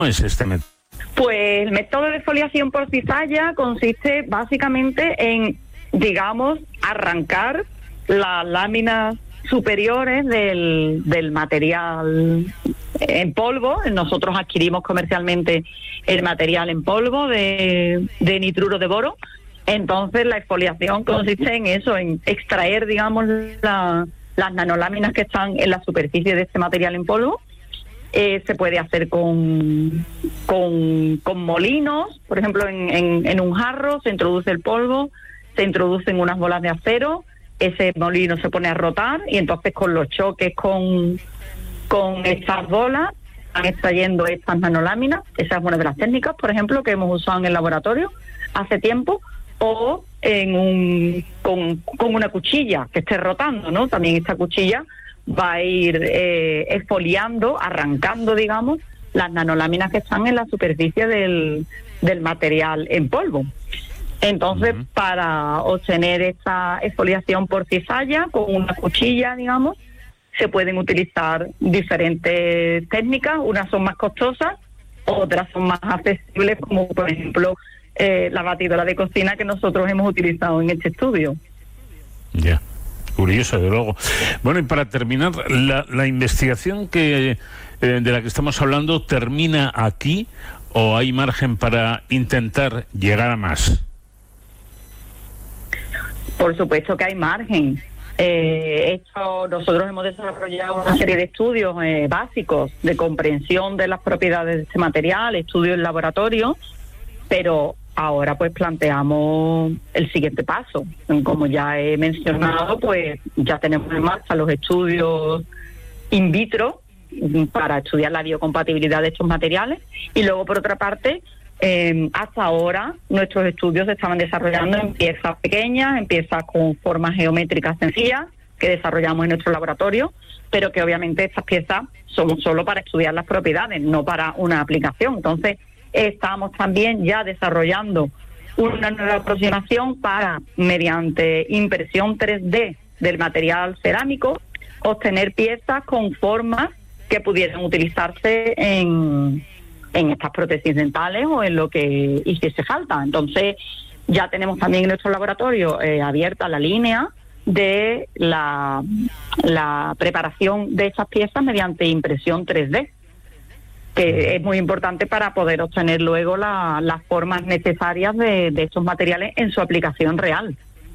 es este método? Pues el método de exfoliación por cizalla consiste básicamente en, digamos, arrancar las láminas superiores del material en polvo. Nosotros adquirimos comercialmente el material en polvo de nitruro de boro. Entonces la exfoliación consiste en eso, en extraer, digamos, las nanoláminas que están en la superficie de este material en polvo. Se puede hacer con molinos, por ejemplo, en un jarro se introduce el polvo, se introducen unas bolas de acero, ese molino se pone a rotar y entonces con los choques con estas bolas van extrayendo estas nanoláminas. Esa es una de las técnicas, por ejemplo, que hemos usado en el laboratorio hace tiempo, o con una cuchilla que esté rotando, ¿no? También esta cuchilla va a ir exfoliando, arrancando, digamos, las nanoláminas que están en la superficie del material en polvo. Entonces, para obtener esta exfoliación por cizalla, con una cuchilla, digamos, se pueden utilizar diferentes técnicas. Unas son más costosas, otras son más accesibles, como por ejemplo la batidora de cocina que nosotros hemos utilizado en este estudio. Ya. Curioso, de luego. Bueno, y para terminar, la investigación de la que estamos hablando, ¿termina aquí o hay margen para intentar llegar a más? Por supuesto que hay margen. Nosotros hemos desarrollado una serie de estudios básicos de comprensión de las propiedades de este material, estudios en laboratorio, pero ahora pues planteamos el siguiente paso. Como ya he mencionado, pues ya tenemos en marcha los estudios in vitro para estudiar la biocompatibilidad de estos materiales, y luego por otra parte, hasta ahora nuestros estudios se estaban desarrollando en piezas pequeñas, en piezas con formas geométricas sencillas que desarrollamos en nuestro laboratorio, pero que obviamente estas piezas son solo para estudiar las propiedades, no para una aplicación. Entonces estamos también ya desarrollando una nueva aproximación para, mediante impresión 3D del material cerámico, obtener piezas con formas que pudieran utilizarse en estas prótesis dentales o en lo que hiciese falta. Entonces ya tenemos también en nuestro laboratorio abierta la línea de la preparación de estas piezas mediante impresión 3D, que es muy importante para poder obtener luego las formas necesarias de estos materiales en su aplicación real.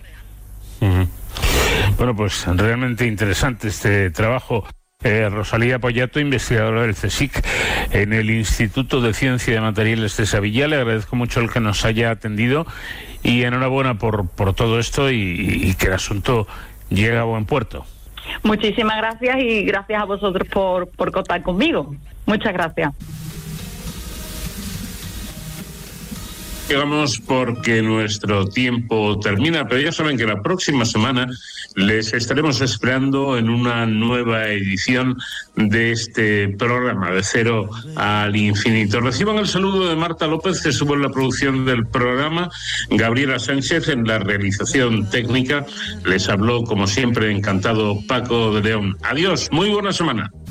Bueno, pues realmente interesante este trabajo. Rosalía Pollato, investigadora del CSIC en el Instituto de Ciencia de Materiales de Sevilla. Le agradezco mucho el que nos haya atendido y enhorabuena por todo esto y que el asunto llegue a buen puerto. Muchísimas gracias y gracias a vosotros por contar conmigo. Muchas gracias. Llegamos porque nuestro tiempo termina, pero ya saben que la próxima semana les estaremos esperando en una nueva edición de este programa de Cero al Infinito. Reciban el saludo de Marta López, que estuvo en la producción del programa, Gabriela Sánchez en la realización técnica. Les habló, como siempre, encantado Paco de León. Adiós, muy buena semana.